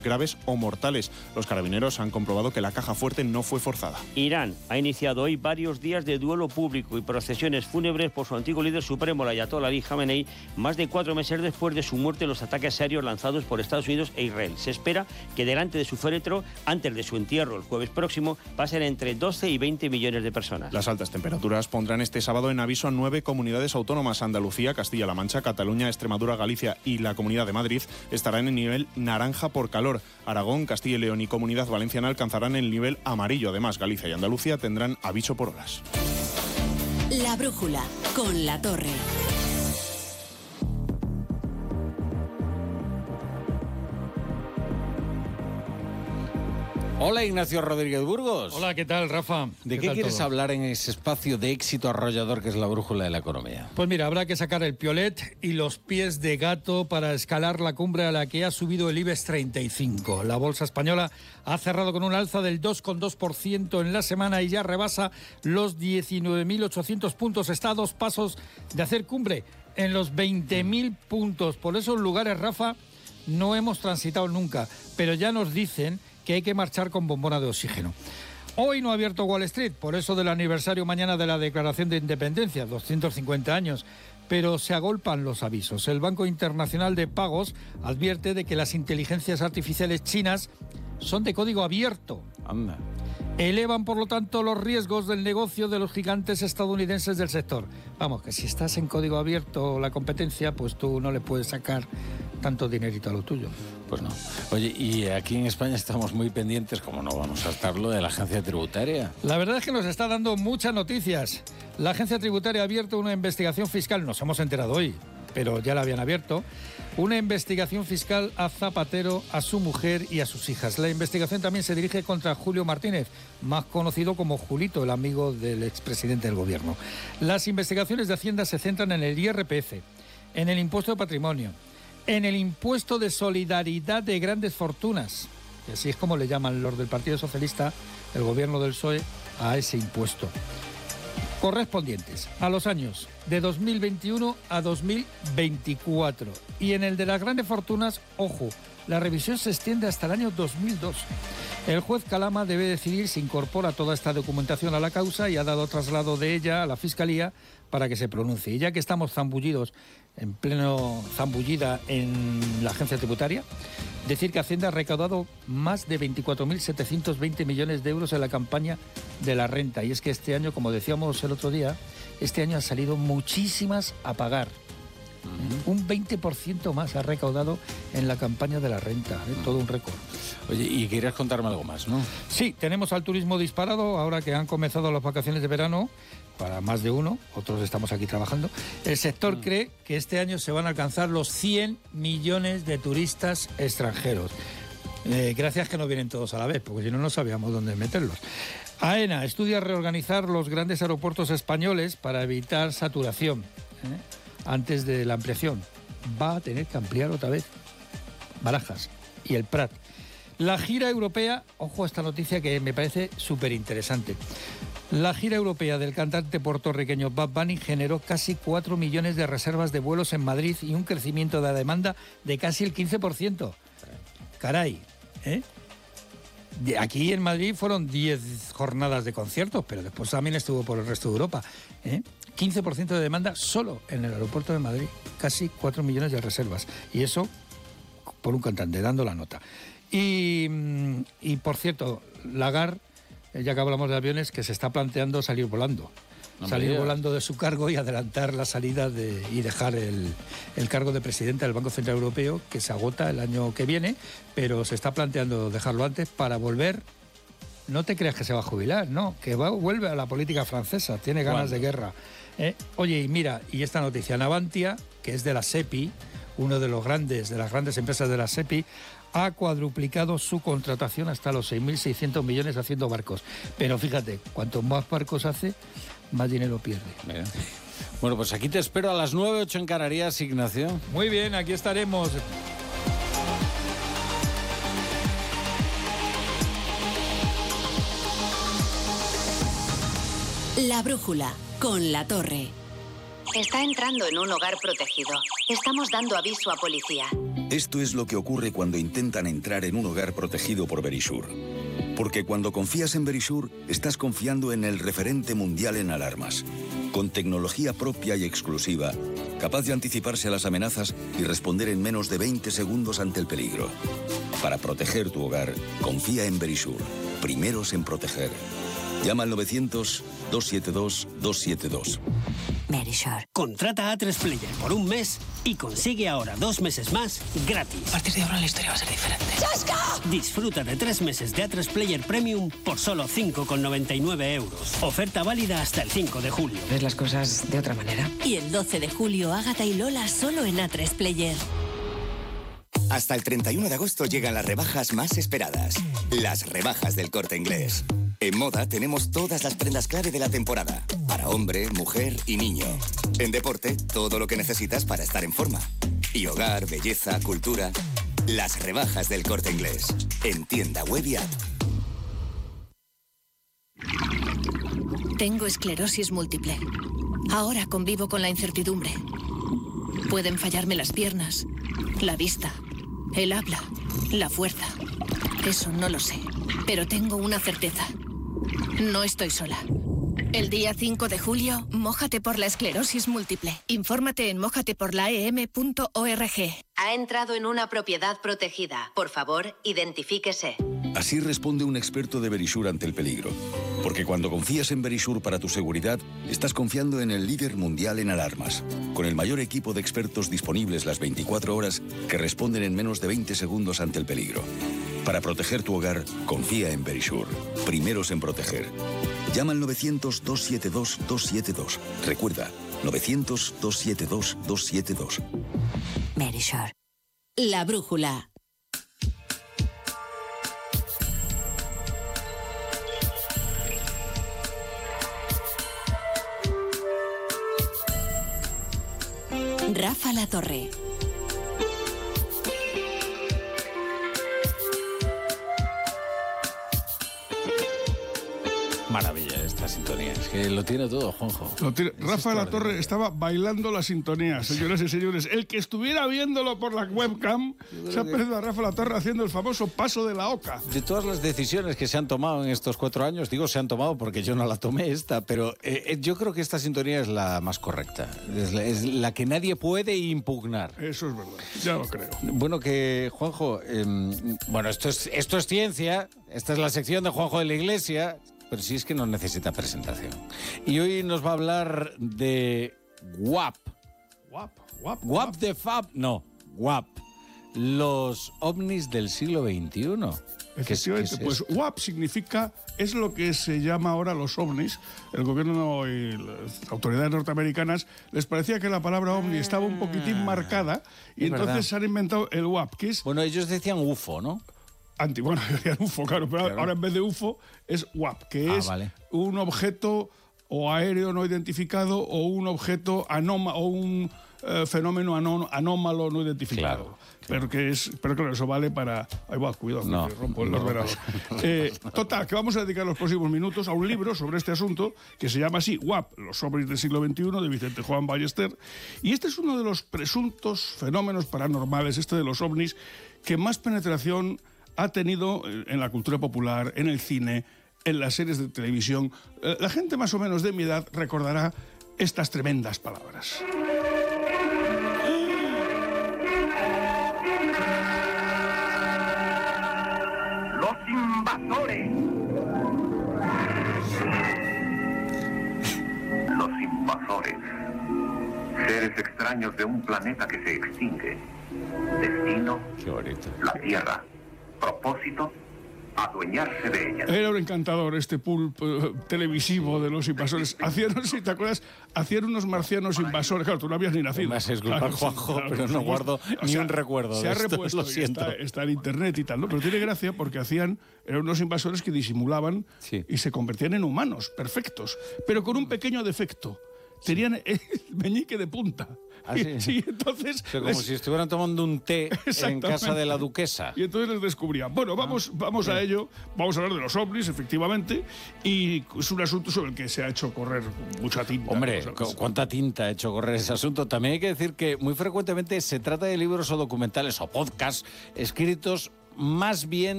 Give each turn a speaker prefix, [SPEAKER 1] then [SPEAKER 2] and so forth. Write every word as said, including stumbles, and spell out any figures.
[SPEAKER 1] graves o mortales. Los carabineros han comprobado que la caja fuerte no fue forzada.
[SPEAKER 2] Irán ha iniciado hoy varios días de duelo público y procesiones fúnebres por su antiguo líder supremo, el ayatolá Ali Jamenei, más de cuatro meses después de su muerte en los ataques aéreos lanzados por Estados Unidos e Israel. Se espera que delante de su féretro, antes de su entierro el jueves próximo, pasen entre doce y veinte millones de personas.
[SPEAKER 1] Las altas temperaturas pondrán este sábado en aviso a nueve comunidades autónomas. Andalucía, Castilla-La Mancha, Cataluña, Extremadura, Galicia y la Comunidad de Madrid estarán en nivel naranja por calor. Aragón, Castilla y León y Comunidad Valenciana alcanzarán el nivel amarillo. Además, Galicia y Andalucía tendrán aviso por horas.
[SPEAKER 3] La brújula con La Torre.
[SPEAKER 4] Hola, Ignacio Rodríguez Burgos.
[SPEAKER 5] Hola, ¿qué tal, Rafa?
[SPEAKER 4] ¿De qué, qué quieres todo? hablar en ese espacio de éxito arrollador que es la brújula de la economía?
[SPEAKER 5] Pues mira, habrá que sacar el piolet y los pies de gato para escalar la cumbre a la que ha subido el IBEX treinta y cinco. La bolsa española ha cerrado con un alza del dos coma dos por ciento en la semana y ya rebasa los diecinueve mil ochocientos puntos. Está a dos pasos de hacer cumbre en los veinte mil puntos. Por esos lugares, Rafa, no hemos transitado nunca, pero ya nos dicen que hay que marchar con bombona de oxígeno. Hoy no ha abierto Wall Street, por eso del aniversario mañana de la Declaración de Independencia, doscientos cincuenta años, pero se agolpan los avisos. El Banco Internacional de Pagos advierte de que las inteligencias artificiales chinas son de código abierto.
[SPEAKER 4] Anda.
[SPEAKER 5] Elevan, por lo tanto, los riesgos del negocio de los gigantes estadounidenses del sector. Vamos, que si estás en código abierto la competencia, pues tú no le puedes sacar tanto dinerito a lo tuyo.
[SPEAKER 4] Pues no. Oye, y aquí en España estamos muy pendientes, como no vamos a estarlo, de la agencia tributaria.
[SPEAKER 5] La verdad es que nos está dando muchas noticias. La agencia tributaria ha abierto una investigación fiscal, nos hemos enterado hoy, pero ya la habían abierto, una investigación fiscal a Zapatero, a su mujer y a sus hijas. La investigación también se dirige contra Julio Martínez, más conocido como Julito, el amigo del expresidente del gobierno. Las investigaciones de Hacienda se centran en el I R P F, en el impuesto de patrimonio, en el impuesto de solidaridad de grandes fortunas, y así es como le llaman los del Partido Socialista, el gobierno del P S O E, a ese impuesto, correspondientes a los años de dos mil veintiuno a dos mil veinticuatro. Y en el de las grandes fortunas, ojo, la revisión se extiende hasta el año dos mil dos. El juez Calama debe decidir si incorpora toda esta documentación a la causa y ha dado traslado de ella a la Fiscalía para que se pronuncie. Y ya que estamos zambullidos, en pleno zambullida en la agencia tributaria, decir que Hacienda ha recaudado más de veinticuatro mil setecientos veinte millones de euros en la campaña de la renta. Y es que este año, como decíamos el otro día, este año han salido muchísimas a pagar. Uh-huh. Un veinte por ciento más ha recaudado en la campaña de la renta, ¿eh? Todo un récord.
[SPEAKER 4] Oye, y querías contarme algo más, ¿no?
[SPEAKER 5] Sí, tenemos al turismo disparado ahora que han comenzado las vacaciones de verano, para más de uno, otros estamos aquí trabajando. El sector uh-huh. cree que este año se van a alcanzar los cien millones de turistas extranjeros. Eh, gracias que no vienen todos a la vez, porque si no, no sabíamos dónde meterlos. AENA estudia reorganizar los grandes aeropuertos españoles para evitar saturación, ¿eh? Antes de la ampliación. Va a tener que ampliar otra vez Barajas y el Prat. La gira europea, ojo a esta noticia que me parece súper interesante. La gira europea del cantante puertorriqueño Bad Bunny generó casi cuatro millones de reservas de vuelos en Madrid y un crecimiento de la demanda de casi el quince por ciento. Caray, ¿eh? De aquí en Madrid fueron diez jornadas de conciertos, pero después también estuvo por el resto de Europa, ¿eh? quince por ciento de demanda solo en el aeropuerto de Madrid, casi cuatro millones de reservas. Y eso por un cantante, dando la nota. Y, y por cierto, Lagarde, ya que hablamos de aviones, que se está planteando salir volando. No salir volando de su cargo y adelantar la salida de, y dejar el, el cargo de presidente del Banco Central Europeo, que se agota el año que viene, pero se está planteando dejarlo antes para volver. No te creas que se va a jubilar, no, que va, vuelve a la política francesa, tiene ganas ¿Cuándo? de guerra. ¿Eh? Oye, y mira, y esta noticia, Navantia, que es de la SEPI, uno de los grandes, de las grandes empresas de la SEPI, ha cuadruplicado su contratación hasta los seis mil seiscientos millones haciendo barcos. Pero fíjate, cuanto más barcos hace, más dinero pierde.
[SPEAKER 4] Bien. Bueno, pues aquí te espero a las nueve, ocho en Canarias, Ignacio.
[SPEAKER 5] Muy bien, aquí estaremos.
[SPEAKER 3] La brújula, con La Torre.
[SPEAKER 6] Está entrando en un hogar protegido. Estamos dando aviso a policía. Esto es lo que ocurre cuando intentan entrar en un hogar protegido por Verisure. Porque cuando confías en Verisure, estás confiando en el referente mundial en alarmas, con tecnología propia y exclusiva, capaz de anticiparse a las amenazas y responder en menos de veinte segundos ante el peligro. Para proteger tu hogar, confía en Verisure, primeros en proteger. Llama al novecientos, dos siete dos, dos siete dos.
[SPEAKER 7] Verisure. Contrata a tres Player por un mes y consigue ahora dos meses más gratis.
[SPEAKER 8] A partir de ahora la historia va a ser diferente.
[SPEAKER 7] ¡Chasca! Disfruta de tres meses de A tres Player Premium por solo cinco con noventa y nueve euros. Oferta válida hasta el cinco de julio.
[SPEAKER 8] ¿Ves las cosas de otra manera?
[SPEAKER 3] Y el doce de julio, Ágata y Lola solo en A tres Player.
[SPEAKER 9] Hasta el treinta y uno de agosto llegan las rebajas más esperadas. Las rebajas del Corte Inglés. En moda tenemos todas las prendas clave de la temporada. Para hombre, mujer y niño. En deporte, todo lo que necesitas para estar en forma. Y hogar, belleza, cultura. Las rebajas del Corte Inglés. En tienda web y app.
[SPEAKER 10] Tengo esclerosis múltiple. Ahora convivo con la incertidumbre. Pueden fallarme las piernas, la vista, el habla, la fuerza. Eso no lo sé, pero tengo una certeza. No estoy sola. El día cinco de julio, mójate por la esclerosis múltiple. Infórmate en mójate por la e m punto org.
[SPEAKER 11] Ha entrado en una propiedad protegida. Por favor, identifíquese.
[SPEAKER 6] Así responde un experto de Verisure ante el peligro. Porque cuando confías en Verisure para tu seguridad, estás confiando en el líder mundial en alarmas, con el mayor equipo de expertos disponibles las veinticuatro horas que responden en menos de veinte segundos ante el peligro. Para proteger tu hogar, confía en Verisure. Primeros en proteger. Llama al novecientos, dos siete dos, dos siete dos. Recuerda, novecientos, dos siete dos, dos siete dos.
[SPEAKER 3] Verisure. La brújula. Rafa La Torre.
[SPEAKER 4] Maravilla esta sintonía, es que lo tiene todo, Juanjo.
[SPEAKER 12] Lo tiene. Rafa La Torre estaba bailando la sintonía, señoras y señores. El que estuviera viéndolo por la webcam se ha perdido a Rafa La Torre haciendo el famoso paso de la oca.
[SPEAKER 4] De todas las decisiones que se han tomado en estos cuatro años, digo se han tomado porque yo no la tomé esta, pero eh, yo creo que esta sintonía es la más correcta, es la, es la que nadie puede impugnar.
[SPEAKER 12] Eso es verdad, ya lo creo.
[SPEAKER 4] Bueno, que Juanjo, eh, bueno, esto es, esto es ciencia, esta es la sección de Juanjo de la Iglesia, pero sí es que no necesita presentación. Y hoy nos va a hablar de W A P.
[SPEAKER 12] W A P, W A P.
[SPEAKER 4] W A P de Fab, no, W A P. Los ovnis del siglo veintiuno.
[SPEAKER 12] Efectivamente, ¿Qué es, qué es pues W A P significa, es lo que se llama ahora los ovnis. El gobierno y las autoridades norteamericanas les parecía que la palabra ovni estaba un poquitín marcada y entonces verdad. se han inventado el W A P, que es...
[SPEAKER 4] Bueno, ellos decían U F O, ¿no?
[SPEAKER 12] Anti, bueno, decían U F O, claro, pero claro. ahora en vez de U F O es W A P, que ah, es vale. un objeto o aéreo no identificado o un objeto anómalo o un eh, fenómeno anó anómalo no identificado. Claro, claro. Pero que es, pero claro, eso vale para... Ahí va, cuidado, no, que rompo el no, ordenador. No. Eh, total, que vamos a dedicar los próximos minutos a un libro sobre este asunto que se llama así, W A P, los ovnis del siglo veintiuno, de Vicente Juan Ballester. Y este es uno de los presuntos fenómenos paranormales, este de los ovnis, que más penetración ha tenido en la cultura popular, en el cine, en las series de televisión. La gente más o menos de mi edad recordará estas tremendas palabras.
[SPEAKER 13] Los invasores. Los invasores. Seres extraños de un planeta que se extingue. Destino.
[SPEAKER 4] Qué bonito.
[SPEAKER 13] La Tierra. Propósito, adueñarse de ella.
[SPEAKER 12] Era un encantador este pulp uh, televisivo de los invasores. Hacían, no sé si te acuerdas, hacían unos marcianos invasores. Claro, tú no habías ni nacido.
[SPEAKER 4] Me haces culpar, claro, Juanjo, claro, pero no guardo o ni sea, un recuerdo
[SPEAKER 12] se
[SPEAKER 4] de
[SPEAKER 12] ha
[SPEAKER 4] esto,
[SPEAKER 12] repuesto,
[SPEAKER 4] lo siento.
[SPEAKER 12] Está, está en internet y tal, ¿no? Pero tiene gracia porque hacían, eran unos invasores que disimulaban sí. y se convertían en humanos perfectos, pero con un pequeño defecto. tenían el meñique de punta.
[SPEAKER 4] ¿Ah, sí?
[SPEAKER 12] Sí, entonces...
[SPEAKER 4] O sea, como
[SPEAKER 12] les...
[SPEAKER 4] si estuvieran tomando un té en casa de la duquesa.
[SPEAKER 12] Y entonces les descubrían. Bueno, vamos, ah, vamos a ello. Vamos a hablar de los ovnis, efectivamente. Y es un asunto sobre el que se ha hecho correr mucha tinta.
[SPEAKER 4] Hombre, ¿cuánta tinta ha hecho correr ese asunto? También hay que decir que muy frecuentemente se trata de libros o documentales o podcasts escritos más bien